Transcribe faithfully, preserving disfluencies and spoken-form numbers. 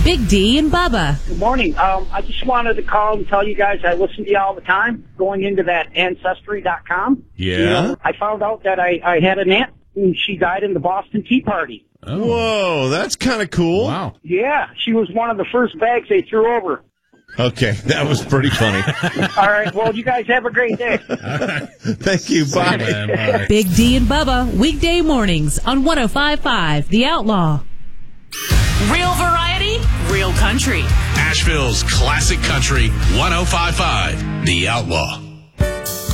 Big D and Bubba. Good morning. Um, I just wanted to call and tell you guys I listen to you all the time, going into that Ancestry dot com. Yeah. You know, I found out that I, I had an aunt, and she died in the Boston Tea Party. Oh. Whoa, that's kind of cool. Wow. Yeah, she was one of the first bags they threw over. Okay, that was pretty funny. All right, well, you guys have a great day. Thank you. Bye. Bye. Big D and Bubba, weekday mornings on one oh five point five The Outlaw. Real variety, real country. Asheville's classic country, one oh five point five The Outlaw.